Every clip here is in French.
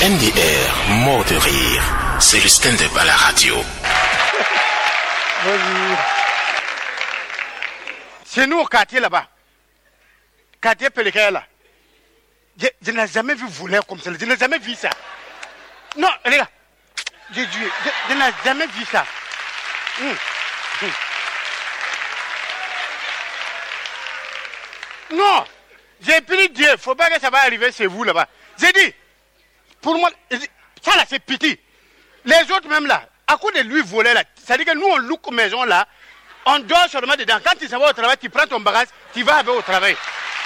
NDR, mort de rire. C'est le stand-up à la radio. Bonjour. C'est nous au quartier là-bas. Quartier Pélécaire là. Je n'ai jamais vu voler comme ça. Je n'ai jamais vu ça. Non, les gars. Je n'ai jamais vu ça. Non. J'ai pris Dieu. Il ne faut pas que ça va arriver chez vous là-bas. J'ai dit, pour moi, ça là c'est petit. Les autres même là, à cause de lui voler là, c'est-à-dire que nous on loue maison là, on dort seulement dedans. Quand tu s'en vas au travail, tu prends ton bagage, tu vas avec au travail.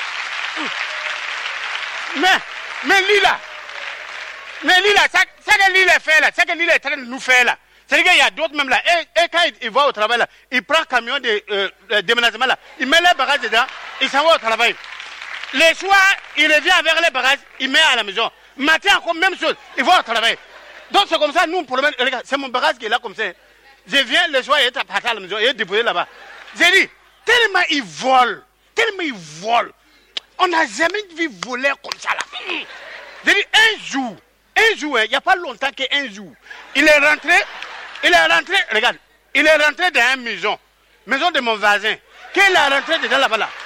Mais lui là, ça que lui a fait là, ça que lui est en train de nous faire là. C'est-à-dire qu'il y a d'autres même là, et quand il va au travail là, il prend un camion de déménagement là, il met les bagages dedans, il s'en va au travail. Les soirs, il revient avec les bagages, il met à la maison. Matin encore, même chose, il va au travail. Donc c'est comme ça, nous, pour le moment, regarde, c'est mon bagage qui est là comme ça. Je viens le soir, il est à la maison, il est déposé là-bas. J'ai dit, tellement il vole. On n'a jamais vu voler comme ça là. J'ai dit, un jour, il n'y a pas longtemps qu'un jour, il est rentré, regarde, il est rentré dans une maison de mon voisin. Quand il est rentré dedans là-bas là,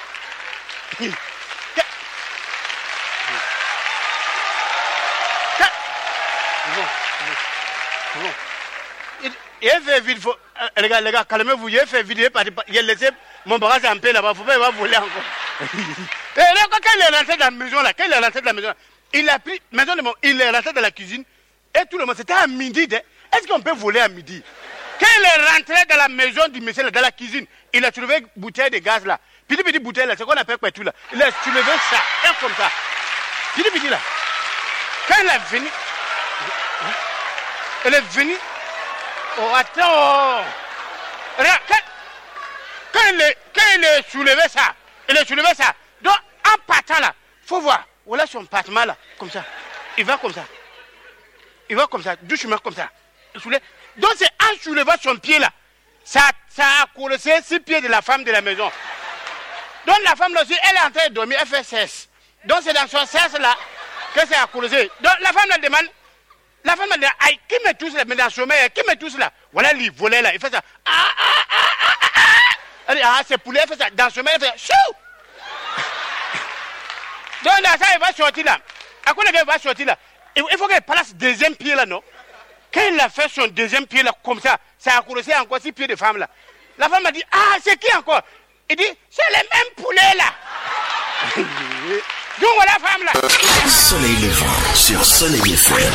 il a fait vide. Les gars, calmez-vous. Il a fait vide. Il a laissé mon bagage en paix là-bas. Il ne faut pas voler encore. Et là, quand il est rentré dans la maison, il a pris. Il est rentré dans la cuisine. Et tout le monde, c'était à midi. Est-ce qu'on peut voler à midi? Quand il est rentré dans la maison du monsieur, dans la cuisine, il a trouvé une bouteille de gaz là. Petit bouteille là, c'est qu'on appelle quoi tout là. Il a soulevé ça, et comme ça. Petit là. Quand il est venu. Elle est venue. Oh, attends. Regarde, quand il est soulevé ça, donc en partant là, faut voir. Voilà son partement là, comme ça. Il va comme ça, doucement comme ça. Donc c'est en soulevant son pied là, ça a collé 6 pieds de la femme de la maison. Donc la femme là aussi, elle est en train de dormir, elle fait cesse. Donc c'est dans son cesse là que ça a collé. Donc la femme elle demande. La femme a dit, aïe, qui me touche là, mais dans le sommeil, qui me touche là? Voilà, il volait là, il fait ça. Elle dit, c'est poulet, il fait ça. Dans le sommeil, il fait ça. Chou! Donc, dans ça, il va sortir là. À quoi il va sortir là? Il faut qu'il place deuxième pied là, non? Quand il a fait son deuxième pied là, comme ça a coulé encore 6 pieds de femme là. La femme a dit, c'est qui encore? Il dit, c'est le même poulet là. Donc, voilà, femme là. Soleil levant sur Soleil FM.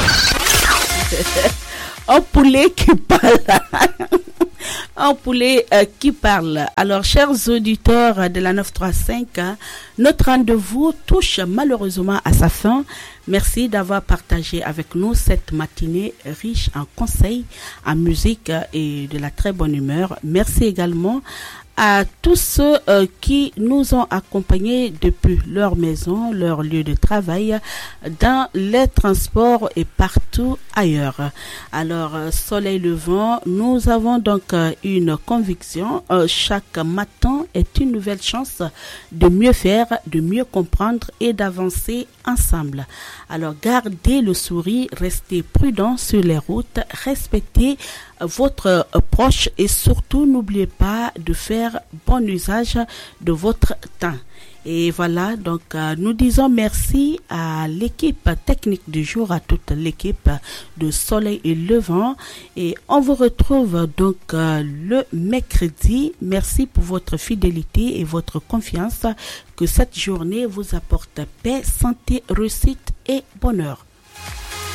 Un poulet qui parle. Un poulet qui parle. Alors, chers auditeurs de la 935, notre rendez-vous touche malheureusement à sa fin. Merci d'avoir partagé avec nous cette matinée riche en conseils, en musique et de la très bonne humeur. Merci également à tous ceux qui nous ont accompagnés depuis leur maison, leur lieu de travail, dans les transports et partout ailleurs. Alors, soleil levant, nous avons donc une conviction. Chaque matin est une nouvelle chance de mieux faire, de mieux comprendre et d'avancer ensemble. Alors, gardez le sourire, restez prudents sur les routes, respectez votre proche et surtout n'oubliez pas de faire bon usage de votre temps. Et voilà, donc nous disons merci à l'équipe technique du jour, à toute l'équipe de Soleil et Levant. Et on vous retrouve donc le mercredi. Merci pour votre fidélité et votre confiance. Que cette journée vous apporte paix, santé, réussite et bonheur.